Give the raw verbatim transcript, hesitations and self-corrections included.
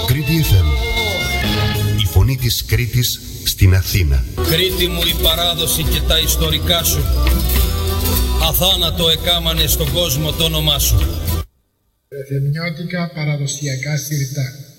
Κρήτη εφ εμ. Η φωνή της Κρήτης στην Αθήνα. Κρήτη μου, η παράδοση και τα ιστορικά σου αθάνατο εκάμανε στον κόσμο το όνομά σου. Ρεθεμνιώτικα παραδοσιακά σιρτά.